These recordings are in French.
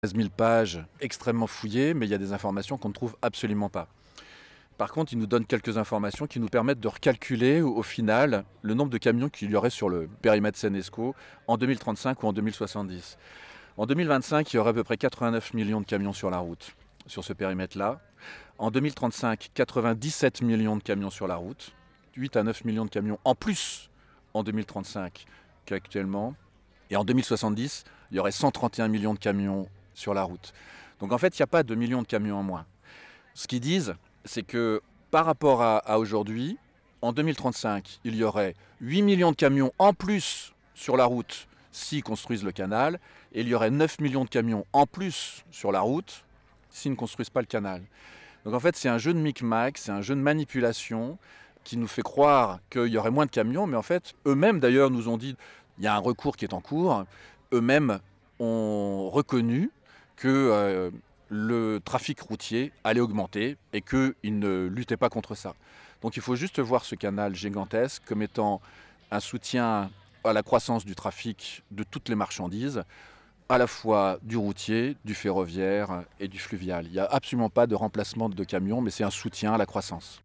13 000 pages extrêmement fouillées, mais il y a des informations qu'on ne trouve absolument pas. Par contre, il nous donne quelques informations qui nous permettent de recalculer au final le nombre de camions qu'il y aurait sur le périmètre Seine-Escaut en 2035 ou en 2070. En 2025, il y aurait à peu près 89 millions de camions sur la route, sur ce périmètre-là. En 2035, 97 millions de camions sur la route, 8 à 9 millions de camions en plus en 2035 qu'actuellement. Et en 2070, il y aurait 131 millions de camions sur la route. Donc en fait, il n'y a pas de millions de camions en moins. Ce qu'ils disent, c'est que par rapport à aujourd'hui, en 2035, il y aurait 8 millions de camions en plus sur la route s'ils construisent le canal, et il y aurait 9 millions de camions en plus sur la route s'ils ne construisent pas le canal. Donc en fait, c'est un jeu de micmac, c'est un jeu de manipulation qui nous fait croire qu'il y aurait moins de camions, mais en fait, eux-mêmes d'ailleurs nous ont dit, il y a un recours qui est en cours, eux-mêmes ont reconnu que le trafic routier allait augmenter et qu'ils ne luttaient pas contre ça. Donc il faut juste voir ce canal gigantesque comme étant un soutien à la croissance du trafic de toutes les marchandises, à la fois du routier, du ferroviaire et du fluvial. Il n'y a absolument pas de remplacement de camions, mais c'est un soutien à la croissance.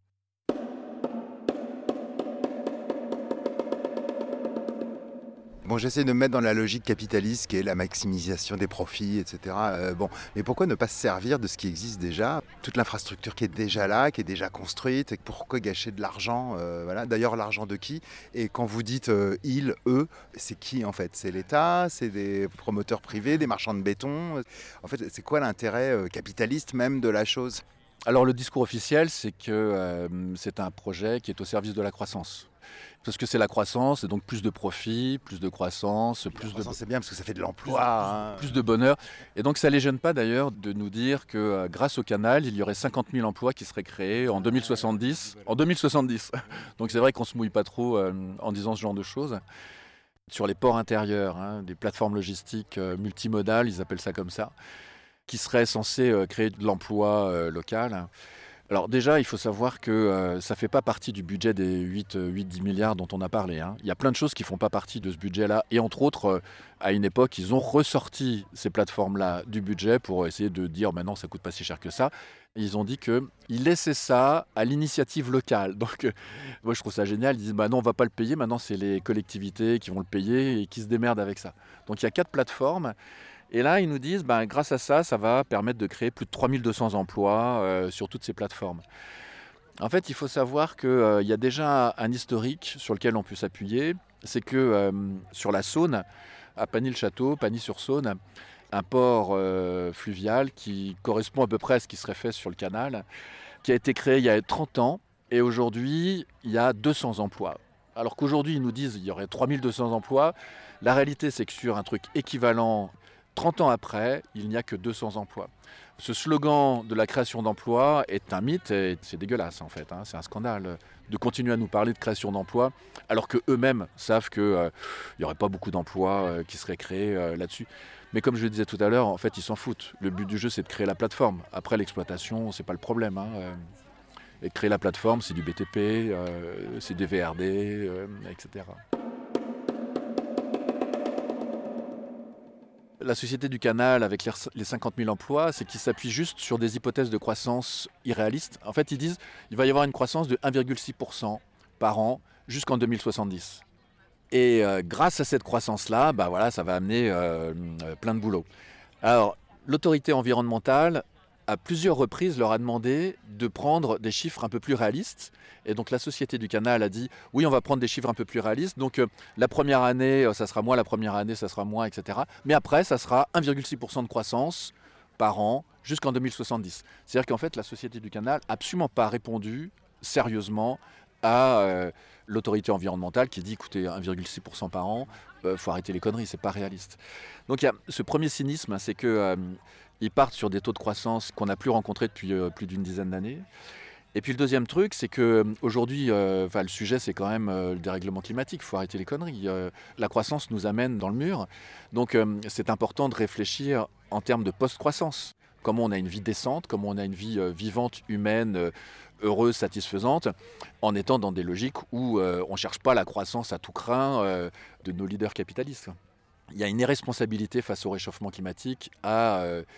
Bon, j'essaie de me mettre dans la logique capitaliste qui est la maximisation des profits, etc. Mais pourquoi ne pas se servir de ce qui existe déjà? Toute l'infrastructure qui est déjà là, qui est déjà construite, et pourquoi gâcher de l'argent? Voilà. D'ailleurs, l'argent de qui? Et quand vous dites ils, eux, c'est qui en fait? C'est l'État? C'est des promoteurs privés, des marchands de béton? En fait, c'est quoi l'intérêt capitaliste même de la chose? Alors le discours officiel, c'est que c'est un projet qui est au service de la croissance. Parce que c'est la croissance, et donc plus de profit, plus de croissance, La croissance, c'est bien parce que ça fait de l'emploi, hein. plus de bonheur. Et donc ça ne les gêne pas d'ailleurs de nous dire que grâce au canal, il y aurait 50 000 emplois qui seraient créés en 2070. En 2070. Donc c'est vrai qu'on ne se mouille pas trop en disant ce genre de choses. Sur les ports intérieurs, hein, des plateformes logistiques multimodales, ils appellent ça comme ça, qui seraient censées créer de l'emploi local. Alors déjà, il faut savoir que ça ne fait pas partie du budget des 8-10 milliards dont on a parlé, hein. Il y a plein de choses qui ne font pas partie de ce budget-là. Et entre autres, à une époque, ils ont ressorti ces plateformes-là du budget pour essayer de dire maintenant ça ne coûte pas si cher que ça. Et ils ont dit qu'ils laissaient ça à l'initiative locale. Donc moi je trouve ça génial. Ils disent bah non, on ne va pas le payer, maintenant c'est les collectivités qui vont le payer et qui se démerdent avec ça. Donc il y a 4 plateformes. Et là, ils nous disent, grâce à ça, ça va permettre de créer plus de 3200 emplois sur toutes ces plateformes. En fait, il faut savoir qu'il y a déjà un historique sur lequel on peut s'appuyer. C'est que sur la Saône, à Pagny-le-Château, Pagny-sur-Saône, un port fluvial qui correspond à peu près à ce qui serait fait sur le canal, qui a été créé il y a 30 ans. Et aujourd'hui, il y a 200 emplois. Alors qu'aujourd'hui, ils nous disent qu'il y aurait 3200 emplois. La réalité, c'est que sur un truc équivalent, 30 ans après, il n'y a que 200 emplois. Ce slogan de la création d'emplois est un mythe et c'est dégueulasse en fait, hein. C'est un scandale de continuer à nous parler de création d'emplois alors qu'eux-mêmes savent qu'il n'y aurait pas beaucoup d'emplois qui seraient créés là-dessus. Mais comme je le disais tout à l'heure, en fait, ils s'en foutent. Le but du jeu, c'est de créer la plateforme. Après, l'exploitation, c'est pas le problème, hein. Et créer la plateforme, c'est du BTP, c'est des VRD, etc. La Société du Canal, avec les 50 000 emplois, c'est qu'ils s'appuient juste sur des hypothèses de croissance irréalistes. En fait, ils disent qu'il va y avoir une croissance de 1,6% par an jusqu'en 2070. Et grâce à cette croissance-là, voilà, ça va amener plein de boulot. Alors, l'autorité environnementale, à plusieurs reprises, leur a demandé de prendre des chiffres un peu plus réalistes. Et donc la Société du Canal a dit, oui, on va prendre des chiffres un peu plus réalistes. Donc la première année, ça sera moins, la première année, ça sera moins, etc. Mais après, ça sera 1,6% de croissance par an jusqu'en 2070. C'est-à-dire qu'en fait, la Société du Canal n'a absolument pas répondu sérieusement à l'autorité environnementale qui dit, écoutez, 1,6% par an, faut arrêter les conneries, c'est pas réaliste. Donc il y a ce premier cynisme, c'est que ils partent sur des taux de croissance qu'on n'a plus rencontrés depuis plus d'une dizaine d'années. Et puis le deuxième truc, c'est qu'aujourd'hui, le sujet, c'est quand même le dérèglement climatique. Il faut arrêter les conneries. La croissance nous amène dans le mur. Donc c'est important de réfléchir en termes de post-croissance. Comment on a une vie décente, comment on a une vie vivante, humaine, heureuse, satisfaisante, en étant dans des logiques où on ne cherche pas la croissance à tout crin de nos leaders capitalistes. il y a une irresponsabilité face au réchauffement climatique à